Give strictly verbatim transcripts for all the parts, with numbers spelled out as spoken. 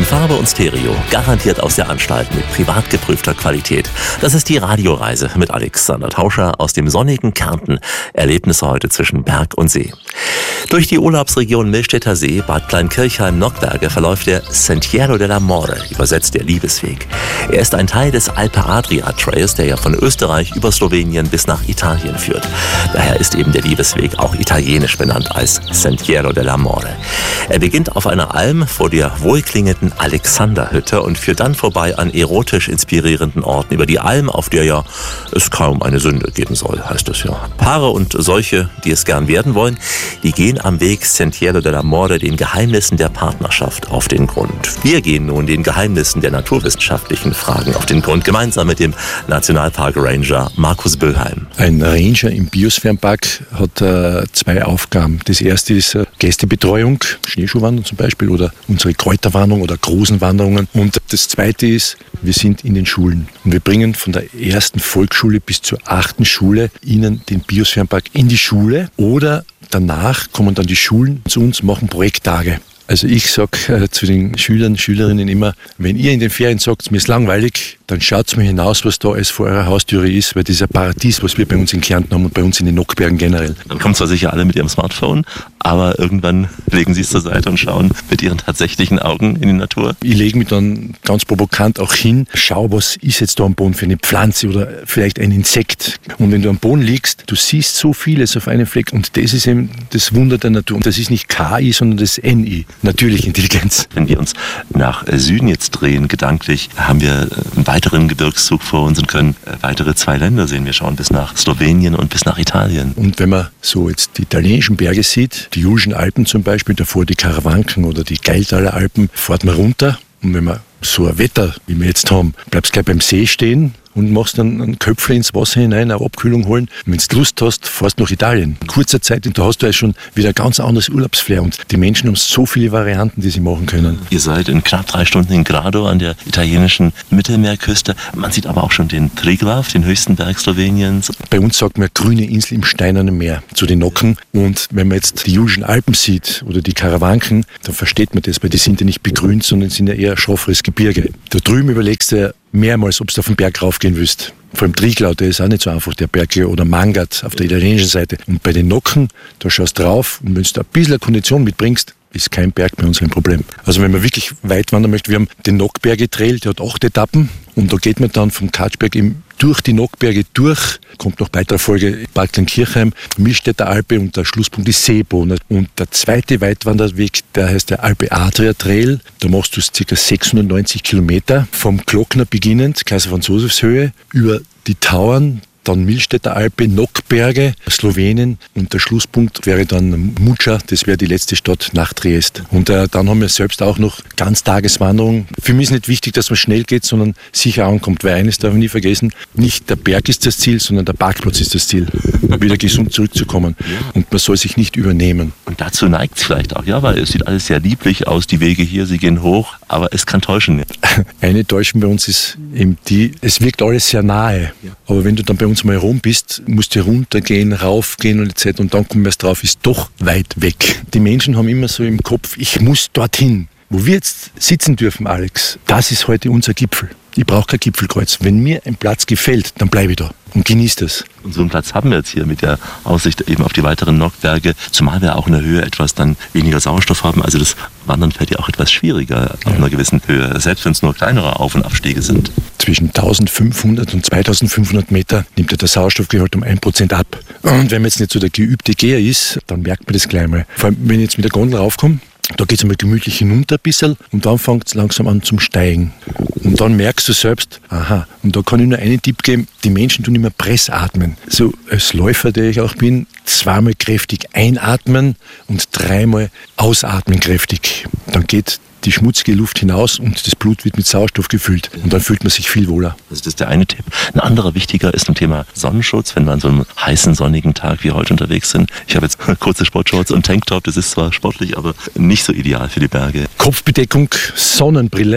Farbe und Stereo, garantiert aus der Anstalt mit privat geprüfter Qualität. Das ist die Radioreise mit Alexander Tauscher aus dem sonnigen Kärnten. Erlebnisse heute zwischen Berg und See. Durch die Urlaubsregion Millstätter See, Bad Kleinkirchheim-Nockberge verläuft der Sentiero dell'Amore, übersetzt der Liebesweg. Er ist ein Teil des Alpe Adria Trails, der ja von Österreich über Slowenien bis nach Italien führt. Daher ist eben der Liebesweg auch italienisch benannt als Sentiero dell'Amore. Er beginnt auf einer Alm vor der wohlklingenden Alexanderhütte und führt dann vorbei an erotisch inspirierenden Orten über die Alm, auf der ja es kaum eine Sünde geben soll, heißt es ja. Paare und solche, die es gern werden wollen, die gehen am Weg Sentiero dell'Amore den Geheimnissen der Partnerschaft auf den Grund. Wir gehen nun den Geheimnissen der naturwissenschaftlichen Fragen auf den Grund, gemeinsam mit dem Nationalpark-Ranger Markus Böllheim. Ein Ranger im Biosphärenpark hat äh, zwei Aufgaben. Das erste ist äh, Gästebetreuung, Schneeschuhwandern zum Beispiel oder unsere Kräuterwanderung oder großen Wanderungen. Und das zweite ist, wir sind in den Schulen. Und wir bringen von der ersten Volksschule bis zur achten Schule ihnen den Biosphärenpark in die Schule oder danach kommen dann die Schulen zu uns, machen Projekttage. Also ich sage äh, zu den Schülern, Schülerinnen immer, wenn ihr in den Ferien sagt, mir ist langweilig, dann schaut mal hinaus, was da alles vor eurer Haustüre ist, weil das ist ein Paradies, was wir bei uns in Kärnten haben und bei uns in den Nockbergen generell. Dann kommen zwar sicher alle mit ihrem Smartphone, aber irgendwann legen sie es zur Seite und schauen mit ihren tatsächlichen Augen in die Natur. Ich lege mich dann ganz provokant auch hin, schau, was ist jetzt da am Boden für eine Pflanze oder vielleicht ein Insekt. Und wenn du am Boden liegst, du siehst so vieles auf einem Fleck und das ist eben das Wunder der Natur. Und das ist nicht K I, sondern das N I. Natürliche Intelligenz. Wenn wir uns nach Süden jetzt drehen, gedanklich, haben wir einen weiteren Gebirgszug vor uns und können weitere zwei Länder sehen. Wir schauen bis nach Slowenien und bis nach Italien. Und wenn man so jetzt die italienischen Berge sieht, die Julischen Alpen zum Beispiel, davor die Karawanken oder die Gailtaler Alpen, fährt man runter. Und wenn man so ein Wetter, wie wir jetzt haben, bleibst gleich beim See stehen und machst dann ein Köpfle ins Wasser hinein, eine Abkühlung holen. Und wenn du Lust hast, fährst du nach Italien. In kurzer Zeit, und da hast du ja schon wieder ein ganz anderes Urlaubsflair. Und die Menschen haben so viele Varianten, die sie machen können. Ihr seid in knapp drei Stunden in Grado an der italienischen Mittelmeerküste. Man sieht aber auch schon den Triglav, den höchsten Berg Sloweniens. Bei uns sagt man grüne Insel im steinernen Meer, zu den Nocken. Und wenn man jetzt die Julischen Alpen sieht oder die Karawanken, dann versteht man das, weil die sind ja nicht begrünt, sondern sind ja eher schrofferes Gebirge. Da drüben überlegst du ja mehrmals, ob du auf den Berg raufgehen willst. Vor allem Triglau, der ist auch nicht so einfach, der Berg hier, oder Mangat auf der italienischen Seite. Und bei den Nocken, da schaust du drauf und wenn du da ein bisschen Kondition mitbringst, ist kein Berg bei uns ein Problem. Also wenn man wirklich weit wandern möchte, wir haben den Nockberge Trail, der hat acht Etappen und da geht man dann vom Katschberg eben durch die Nockberge durch, kommt noch weitere Folge Bad Kleinkirchheim, Millstätter Alpe und der Schlusspunkt ist Seebo. Und der zweite Weitwanderweg, der heißt der Alpe Adria Trail. Da machst du ca. sechshundertneunzig Kilometer vom Glockner beginnend, Kaiser Franz Josefs Höhe, über die Tauern, dann Millstätter Alpe, Nockberge, Slowenien und der Schlusspunkt wäre dann Mucha, das wäre die letzte Stadt nach Triest. Und äh, dann haben wir selbst auch noch Ganztageswanderung. Für mich ist nicht wichtig, dass man schnell geht, sondern sicher ankommt, weil eines darf ich nie vergessen, nicht der Berg ist das Ziel, sondern der Parkplatz ist das Ziel, wieder gesund zurückzukommen. Und man soll sich nicht übernehmen. Und dazu neigt es vielleicht auch, ja, weil es sieht alles sehr lieblich aus, die Wege hier, sie gehen hoch, aber es kann täuschen. Eine Täuschung bei uns ist eben die, es wirkt alles sehr nahe, aber wenn du dann bei uns mal rum bist, musst du runtergehen, raufgehen und et cetera. Und dann kommen wir erst drauf, ist doch weit weg. Die Menschen haben immer so im Kopf, ich muss dorthin. Wo wir jetzt sitzen dürfen, Alex, das ist heute unser Gipfel. Ich brauche kein Gipfelkreuz. Wenn mir ein Platz gefällt, dann bleibe ich da und genieße das. Und so einen Platz haben wir jetzt hier mit der Aussicht eben auf die weiteren Nockberge, zumal wir auch in der Höhe etwas dann weniger Sauerstoff haben. Also das Wandern fällt ja auch etwas schwieriger auf ja. einer gewissen Höhe, selbst wenn es nur kleinere Auf- und Abstiege sind. Zwischen eintausendfünfhundert und zweitausendfünfhundert Meter nimmt ja der Sauerstoffgehalt um ein Prozent ab. Und wenn man jetzt nicht so der geübte Geher ist, dann merkt man das gleich mal. Vor allem, wenn ich jetzt mit der Gondel raufkomme, da geht es einmal gemütlich hinunter ein bisschen und dann fängt es langsam an zum Steigen. Und dann merkst du selbst, aha, und da kann ich nur einen Tipp geben, die Menschen tun immer Pressatmen. So als Läufer, der ich auch bin, zweimal kräftig einatmen und dreimal ausatmen kräftig. Dann geht die schmutzige Luft hinaus und das Blut wird mit Sauerstoff gefüllt. Und dann fühlt man sich viel wohler. Das ist der eine Tipp. Ein anderer wichtiger ist zum Thema Sonnenschutz, wenn wir an so einem heißen, sonnigen Tag wie heute unterwegs sind. Ich habe jetzt kurze Sportshorts und Tanktop, das ist zwar sportlich, aber nicht so ideal für die Berge. Kopfbedeckung, Sonnenbrille,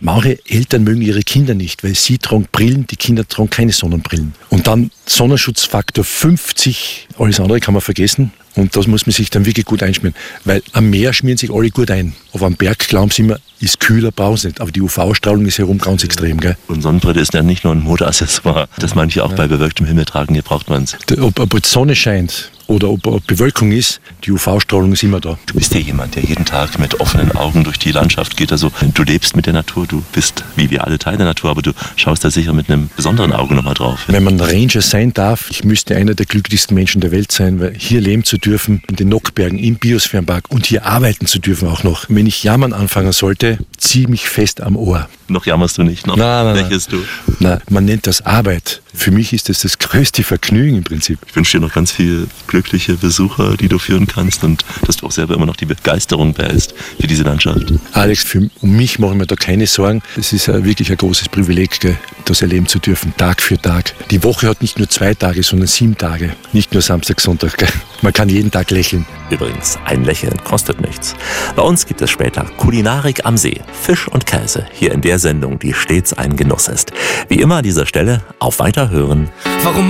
Manche Eltern mögen ihre Kinder nicht, weil sie tragen Brillen, die Kinder tragen keine Sonnenbrillen. Und dann Sonnenschutzfaktor fünfzig, alles andere kann man vergessen. Und das muss man sich dann wirklich gut einschmieren. Weil am Meer schmieren sich alle gut ein. Aber am Berg glauben sie immer, ist kühler, brauchen sie nicht. Aber die U V-Strahlung ist herum ganz extrem. Gell? Und Sonnenbrille ist ja nicht nur ein Modeaccessoire, das manche auch ja. bei bewölktem Himmel tragen, hier braucht man es. Ob, ob die Sonne scheint oder ob, ob Bewölkung ist, die U V-Strahlung ist immer da. Du bist ja jemand, der jeden Tag mit offenen Augen durch die Landschaft geht. Also du lebst mit der Natur, du bist wie wir alle Teil der Natur, aber du schaust da sicher mit einem besonderen Auge nochmal drauf. Wenn man Ranger sein darf, ich müsste einer der glücklichsten Menschen der Welt sein, weil hier leben zu dürfen, in den Nockbergen, im Biosphärenpark und hier arbeiten zu dürfen auch noch. Wenn ich jammern anfangen sollte, zieh mich fest am Ohr. Noch jammerst du nicht, noch nein, nein, lächelst du. Nein, man nennt das Arbeit. Für mich ist das das größte Vergnügen im Prinzip. Ich wünsche dir noch ganz viele glückliche Besucher, die du führen kannst und dass du auch selber immer noch die Begeisterung behältst für diese Landschaft. Alex, für, um mich mache ich mir da keine Sorgen. Es ist wirklich ein großes Privileg, das erleben zu dürfen, Tag für Tag. Die Woche hat nicht nur zwei Tage, sondern sieben Tage. Nicht nur Samstag, Sonntag. Gell? Man kann jeden Tag lächeln. Übrigens, ein Lächeln kostet nichts. Bei uns gibt es später Kulinarik am See, Fisch und Käse, hier in der Sendung, die stets ein Genuss ist. Wie immer an dieser Stelle, auf Weiterhören. Warum